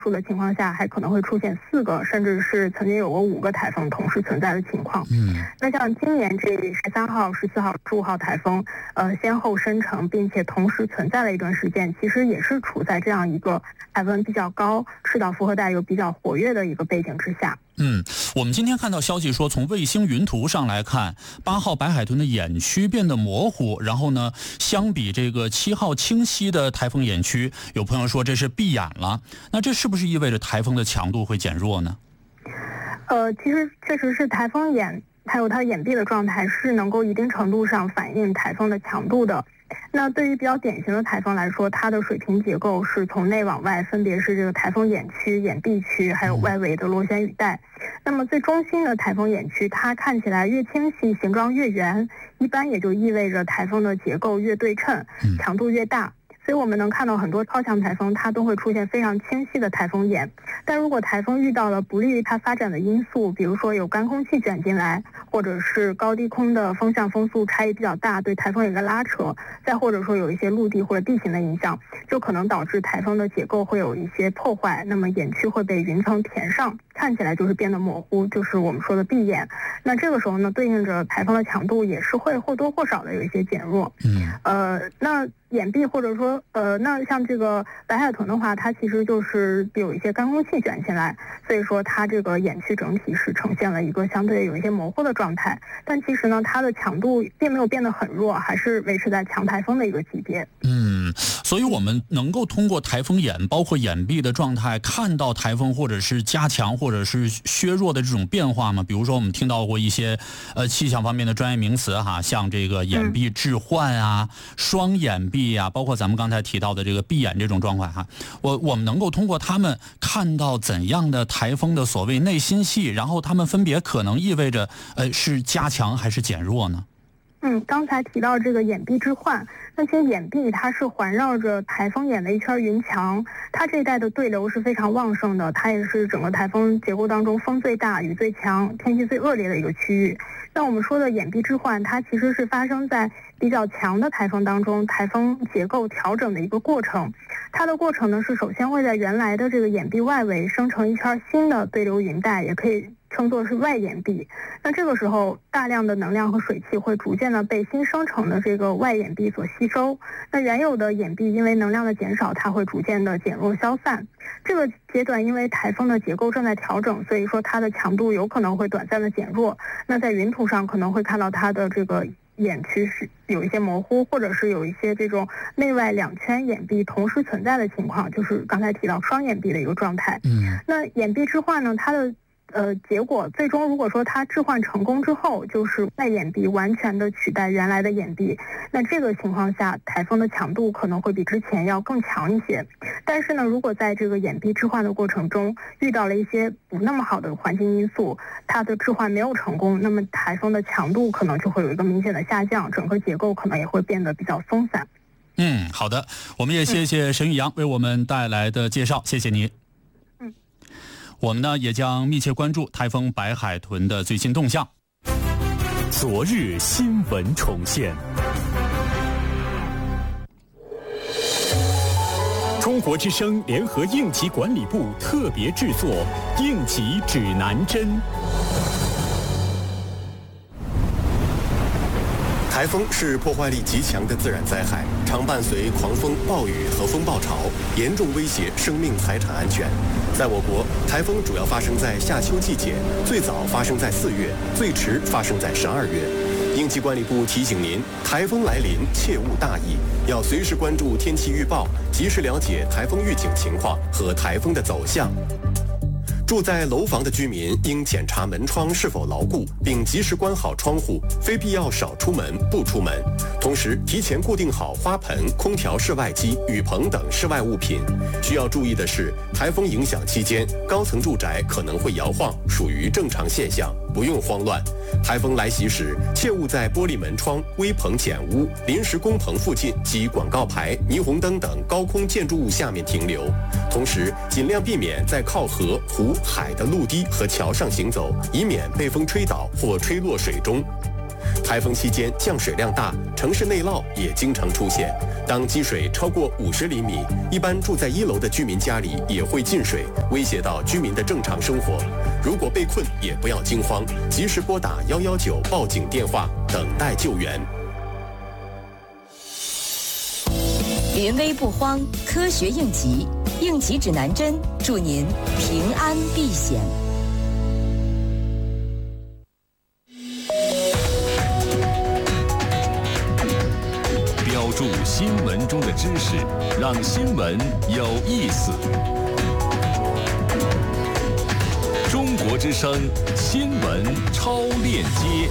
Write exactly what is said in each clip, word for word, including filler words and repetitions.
数的情况下，还可能会出现四个，甚至是曾经有过五个台风同时存在的情况。 嗯， 那像今年这十三号、十四号、十五号台风，呃，先后生成，并且同时存在了一段时间，其实也是处在这样一个海温比较高、赤道负荷带又比较活跃的一个背景之下。 嗯，我们今天看到消息说，从卫星云图上来看，八号白海豚的眼区变得模糊，然后呢，相比这个七号清晰的台风眼区，有朋友说这是闭眼了，那这是不是意味着台风的强度会减弱呢？ 呃，其实确实是台风眼还有它眼闭的状态是能够一定程度上反映台风的强度的。那对于比较典型的台风来说，它的水平结构是从内往外，分别是这个台风眼区、眼闭区，还有外围的螺旋雨带。那么最中心的台风眼区，它看起来越清晰，形状越圆，一般也就意味着台风的结构越对称，强度越大。所以我们能看到很多超强台风，它都会出现非常清晰的台风眼。但如果台风遇到了不利于它发展的因素，比如说有干空气卷进来，或者是高低空的风向风速差异比较大，对台风有个拉扯，再或者说有一些陆地或者地形的影响，就可能导致台风的结构会有一些破坏，那么眼区会被云层填上，看起来就是变得模糊，就是我们说的闭眼。那这个时候呢，对应着台风的强度也是会或多或少的有一些减弱。 嗯， 呃，那眼闭或者说呃，那像这个白海豚的话，它其实就是有一些干空气卷进来，所以说它这个眼区整体是呈现了一个相对有一些模糊的状态。但其实呢，它的强度并没有变得很弱，还是维持在强台风的一个级别。 嗯，所以我们能够通过台风眼，包括眼闭的状态，看到台风或者是加强或者是削弱的这种变化吗？比如说我们听到过一些呃气象方面的专业名词哈，像这个眼闭置换啊、嗯、双眼闭啊，包括咱们刚才提到的这个闭眼这种状况哈，我我们能够通过他们看到怎样的台风的所谓内心戏，然后他们分别可能意味着呃是加强还是减弱呢？ 嗯，刚才提到这个眼闭置换，那些眼闭它是环绕着台风眼的一圈云墙，它这一带的对流是非常旺盛的，它也是整个台风结构当中风最大、雨最强、天气最恶劣的一个区域。那我们说的眼闭置换，它其实是发生在比较强的台风当中，台风结构调整的一个过程。它的过程呢是首先会在原来的这个眼闭外围生成一圈新的对流云带，也可以称作是外眼闭。那这个时候大量的能量和水汽会逐渐的被新生成的这个外眼闭所吸收，那原有的眼闭因为能量的减少，它会逐渐的减弱消散。这个阶段因为台风的结构正在调整，所以说它的强度有可能会短暂的减弱。那在云图上可能会看到它的这个眼区是有一些模糊，或者是有一些这种内外两圈眼闭同时存在的情况，就是刚才提到双眼闭的一个状态。 嗯， 那眼闭置换呢，它的呃，结果最终如果说它置换成功之后，就是外眼闭完全的取代原来的眼闭，那这个情况下台风的强度可能会比之前要更强一些。但是呢，如果在这个眼闭置换的过程中遇到了一些不那么好的环境因素，它的置换没有成功，那么台风的强度可能就会有一个明显的下降，整个结构可能也会变得比较松散。 嗯，好的，我们也谢谢沈宇阳为我们带来的介绍，谢谢你。我们呢也将密切关注台风白海豚的最新动向。 昨日新闻重现。中国之声联合应急管理部特别制作《应急指南针》。 台风是破坏力极强的自然灾害，常伴随狂风、暴雨和风暴潮，严重威胁生命财产安全。在我国，台风主要发生在夏秋季节，最早发生在四月，最迟发生在十二月。应急管理部提醒您，台风来临切勿大意，要随时关注天气预报，及时了解台风预警情况和台风的走向。住在楼房的居民应检查门窗是否牢固，并及时关好窗户，非必要少出门不出门。同时，提前固定好花盆、空调室外机、雨棚等室外物品。需要注意的是，台风影响期间，高层住宅可能会摇晃，属于正常现象，不用慌乱。台风来袭时，切勿在玻璃门窗、危棚简屋、临时工棚附近及广告牌、霓虹灯等高空建筑物下面停留。同时，尽量避免在靠河、湖、海的陆堤和桥上行走，以免被风吹倒或吹落水中。 台风期间降水量大，城市内涝也经常出现。当积水超过五十厘米，一般住在一楼的居民家里也会进水，威胁到居民的正常生活。如果被困，也不要惊慌，及时拨打一一九报警电话，等待救援。 临危不慌，科学应急，应急指南针，祝您平安避险。 标注新闻中的知识，让新闻有意思。中国之声新闻超链接。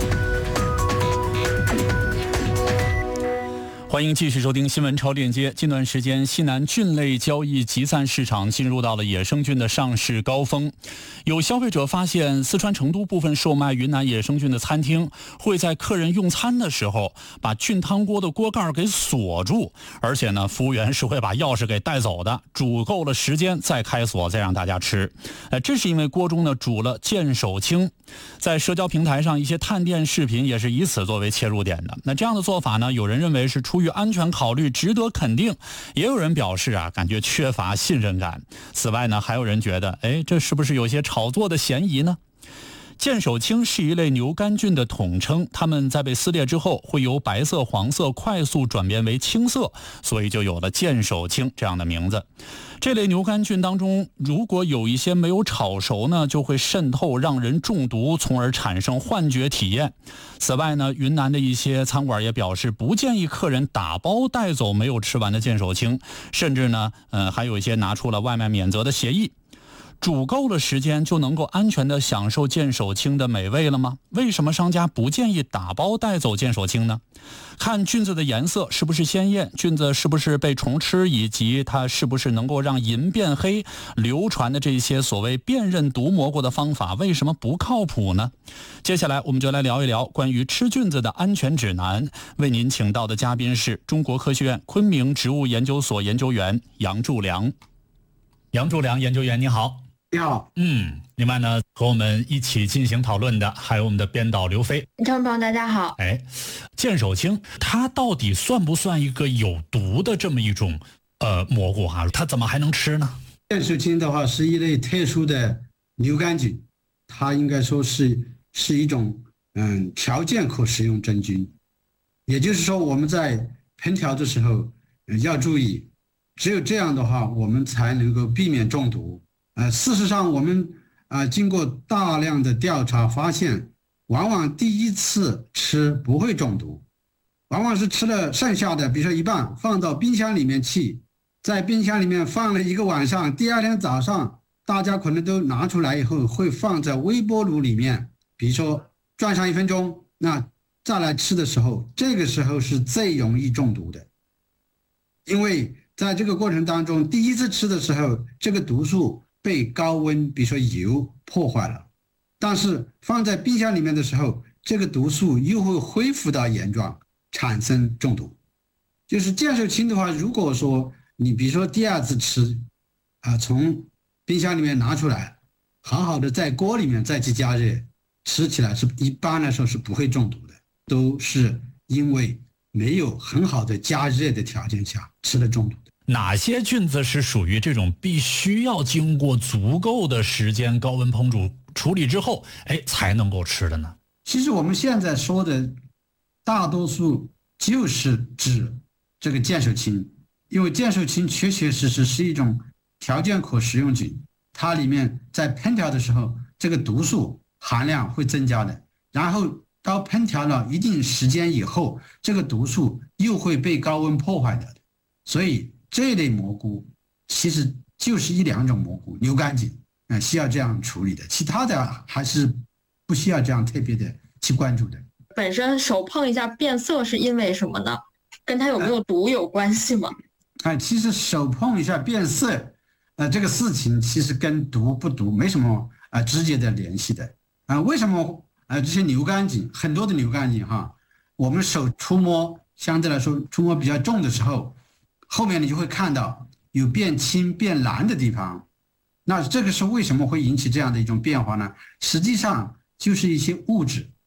欢迎继续收听新闻超链接。近段时间，西南菌类交易集散市场进入到了野生菌的上市高峰。有消费者发现，四川成都部分售卖云南野生菌的餐厅会在客人用餐的时候把菌汤锅的锅盖给锁住，而且呢，服务员是会把钥匙给带走的，煮够了时间再开锁，再让大家吃。呃，这是因为锅中呢煮了见手青。在社交平台上，一些探店视频也是以此作为切入点的。那这样的做法呢，有人认为是出于安全考虑，值得肯定；也有人表示啊，感觉缺乏信任感。此外呢，还有人觉得，哎，这是不是有些炒作的嫌疑呢？见手青是一类牛肝菌的统称，它们在被撕裂之后会由白色、黄色快速转变为青色，所以就有了见手青这样的名字。这类牛肝菌当中，如果有一些没有炒熟呢，就会渗透让人中毒，从而产生幻觉体验。此外呢，云南的一些餐馆也表示不建议客人打包带走没有吃完的见手青，甚至呢，呃，还有一些拿出了外卖免责的协议。煮够了时间就能够安全地享受见手青的美味了吗？为什么商家不建议打包带走见手青呢？看菌子的颜色是不是鲜艳，菌子是不是被虫吃，以及它是不是能够让银变黑，流传的这些所谓辨认毒蘑菇的方法为什么不靠谱呢？接下来我们就来聊一聊关于吃菌子的安全指南。为您请到的嘉宾是中国科学院昆明植物研究所研究员杨柱良。杨柱良研究员，你好。 你好。 嗯，另外呢，和我们一起进行讨论的还有我们的编导刘飞。 听众朋友大家好。 哎，见手青它到底算不算一个有毒的这么一种呃蘑菇哈？它怎么还能吃呢？ 见手青的话是一类特殊的牛肝菌，它应该说是是一种嗯条件可食用真菌，也就是说我们在烹调的时候、呃、要注意，只有这样的话我们才能够避免中毒。呃，事实上我们啊、呃、经过大量的调查发现，往往第一次吃不会中毒，往往是吃了剩下的，比如说一半放到冰箱里面去，在冰箱里面放了一个晚上，第二天早上大家可能都拿出来以后会放在微波炉里面，比如说转上一分钟，那再来吃的时候，这个时候是最容易中毒的。因为在这个过程当中，第一次吃的时候，这个毒素被高温比如说油破坏了，但是放在冰箱里面的时候，这个毒素又会恢复到原状，产生中毒。就是见手青的话，如果说你比如说第二次吃啊，从冰箱里面拿出来，好好的在锅里面再去加热，吃起来是一般来说是不会中毒的，都是因为没有很好的加热的条件下吃了中毒的。 哪些菌子是属于这种必须要经过足够的时间高温烹煮处理之后，哎，才能够吃的呢？ 其实我们现在说的大多数就是指这个见手青，因为见手青确确实实是一种条件可食用菌，它里面在烹调的时候，这个毒素含量会增加的，然后到烹调了一定时间以后，这个毒素又会被高温破坏掉的。所以这类蘑菇其实就是一两种蘑菇，牛肝菌呃需要这样处理的，其他的还是不需要这样特别的去关注的。 本身手碰一下变色是因为什么呢？跟它有没有毒有关系吗？ 哎、呃，其实手碰一下变色，呃，这个事情其实跟毒不毒没什么呃直接的联系的。啊、呃，为什么呃这些牛肝菌很多的牛肝菌哈，我们手触摸相对来说触摸比较重的时候，后面你就会看到有变青变蓝的地方，那这个是为什么会引起这样的一种变化呢？实际上就是一些物质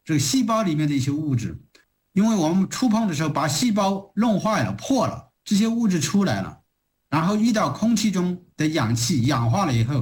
这个细胞里面的一些物质，因为我们触碰的时候把细胞弄坏了、破了，这些物质出来了，然后遇到空气中的氧气氧化了以后，